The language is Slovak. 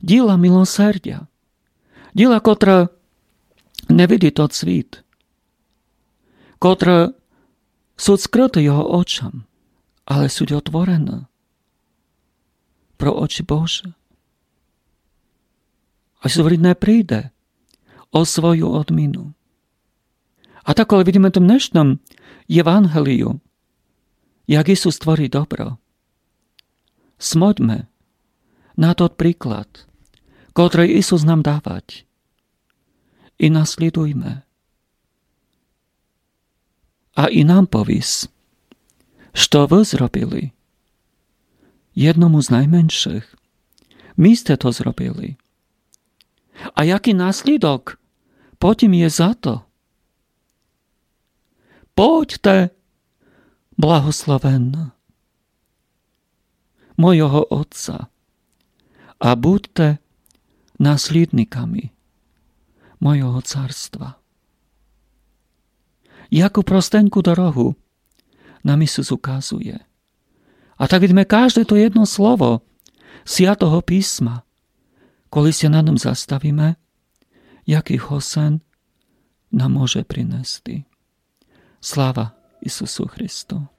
Діла милосердя. Діла, котре не видить от світ. Котре sú skryté jeho očam, ale sú otvorené pro oči Bože. A sú vridné príde o svoju odminu. A tak, ale vidíme v tom dnešnom evangeliu, jak Isus tvorí dobro. Smoďme na to príklad, ktorý Isus nám dávať. I nasledujme. A i nám povis, što vy zrobili jednomu z najmenších. My ste to zrobili. A jaký následok potom je za to? Poďte, blahoslaven mojho Otca, a buďte následníkami mojho carstva. Jakú prostenku dorohu nám Isus ukazuje. A tak vidíme každé to jedno slovo Sviatého písma, koli sa na ňom zastavíme, jaký hosen nám môže prinesti. Sláva Isusu Christu.